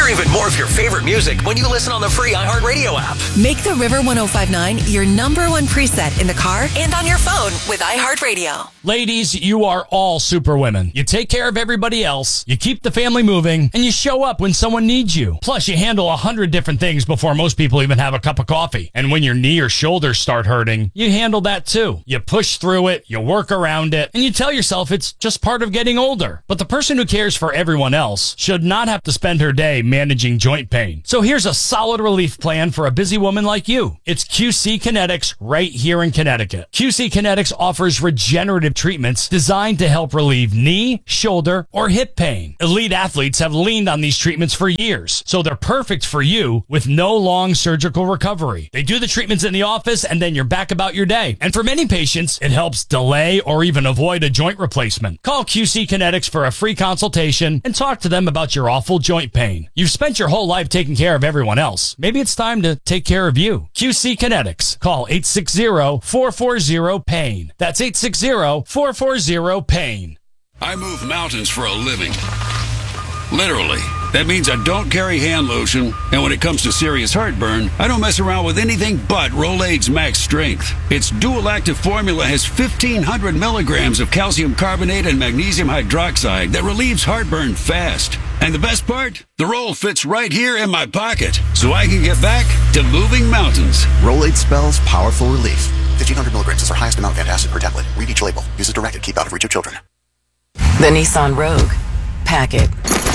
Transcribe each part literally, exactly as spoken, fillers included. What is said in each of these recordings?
even more of your favorite music when you listen on the free iHeartRadio app. Make the River one oh five point nine your number one preset in the car and on your phone with iHeartRadio. Ladies, you are all super women. You take care of everybody else, you keep the family moving, and you show up when someone needs you. Plus, you handle a hundred different things before most people even have a cup of coffee. And when your knee or shoulders start hurting, you handle that too. You push through it, you work around it, and you tell yourself it's just part of getting older. But the person who cares for everyone else should not have to spend her day managing joint pain. So here's a solid relief plan for a busy woman like you. It's Q C Kinetics right here in Connecticut. Q C Kinetics offers regenerative treatments designed to help relieve knee, shoulder, or hip pain. Elite athletes have leaned on these treatments for years, so they're perfect for you with no long surgical recovery. They do the treatments in the office and then you're back about your day. And for many patients, it helps delay or even avoid a joint replacement. Call Q C Kinetics for a free consultation and talk to them about your awful joint pain. You've spent your whole life taking care of everyone else. Maybe it's time to take care of you. Q C Kinetics. Call eight six zero, four four zero, pain. That's eight six zero, four four zero, pain. I move mountains for a living. Literally. That means I don't carry hand lotion, and when it comes to serious heartburn, I don't mess around with anything but Rolaids Max Strength. Its dual-active formula has fifteen hundred milligrams of calcium carbonate and magnesium hydroxide that relieves heartburn fast. And the best part? The roll fits right here in my pocket, so I can get back to moving mountains. Rolaids spells powerful relief. fifteen hundred milligrams is our highest amount of antacid per tablet. Read each label. Use as directed. Keep out of reach of children. The Nissan Rogue. Pack it.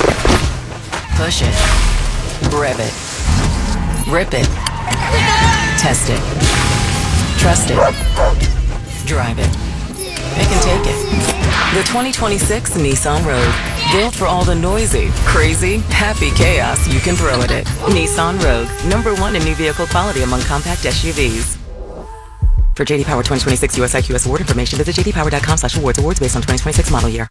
Push it. Rev it. Rip it. Test it. Trust it. Drive it. It can take it. The twenty twenty-six Nissan Rogue. Built for all the noisy, crazy, happy chaos you can throw at it. Nissan Rogue. Number one in new vehicle quality among compact S U Vs. For J D Power twenty twenty-six U S I Q S award information, visit j d power dot com slash awards. Awards based on twenty twenty-six model year.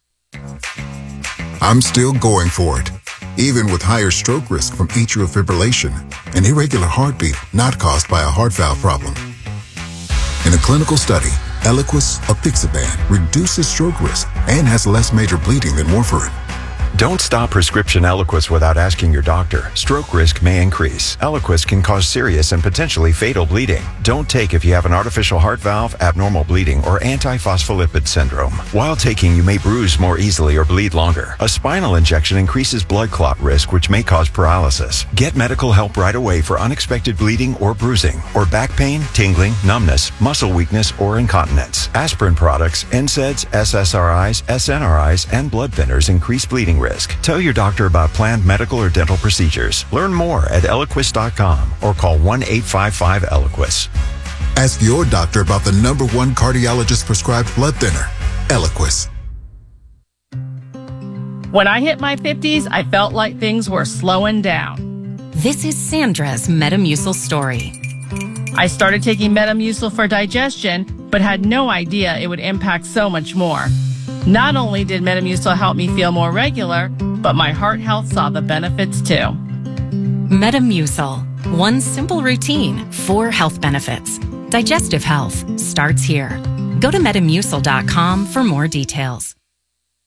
I'm still going for it, even with higher stroke risk from atrial fibrillation, an irregular heartbeat not caused by a heart valve problem. In a clinical study, Eliquis apixaban reduces stroke risk and has less major bleeding than warfarin. Don't stop prescription Eliquis without asking your doctor. Stroke risk may increase. Eliquis can cause serious and potentially fatal bleeding. Don't take if you have an artificial heart valve, abnormal bleeding, or antiphospholipid syndrome. While taking, you may bruise more easily or bleed longer. A spinal injection increases blood clot risk, which may cause paralysis. Get medical help right away for unexpected bleeding or bruising, or back pain, tingling, numbness, muscle weakness, or incontinence. Aspirin products, N SAIDs, S S R Is, S N R Is, and blood thinners increase bleeding risk. Tell your doctor about planned medical or dental procedures. Learn more at eliquis dot com or call one eight five five Eliquis. Ask your doctor about the number one cardiologist prescribed blood thinner, Eliquis. When I hit my fifties, I felt like things were slowing down. This is Sandra's Metamucil story. I started taking Metamucil for digestion, but had no idea it would impact so much more. Not only did Metamucil help me feel more regular, but my heart health saw the benefits too. Metamucil. One simple routine, four health benefits. Digestive health starts here. Go to metamucil dot com for more details.